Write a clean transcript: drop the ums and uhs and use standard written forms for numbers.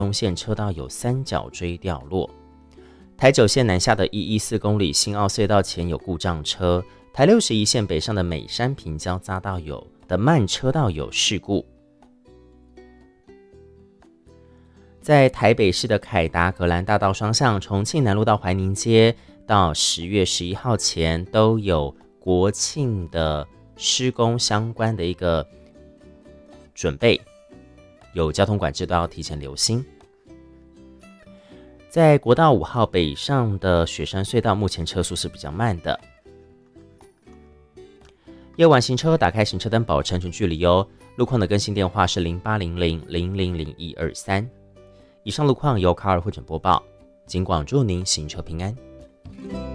东线车道有三角锥掉落。台9线南下的114公里新澳隧道前有故障车，台61线北上的美山平交匝道的慢车道有事故。在台北市的凯达格兰大道双向，重庆南路到怀宁街到10月11号前都有国庆的施工相关的一个准备，有交通管制都要提前留心。在国道5号北上的雪山隧道，目前车速是比较慢的。夜晚行车打开行车灯，保持安全距离哦。路况的更新电话是0800000123。以上路况由卡尔会诊播报，警广祝您行车平安。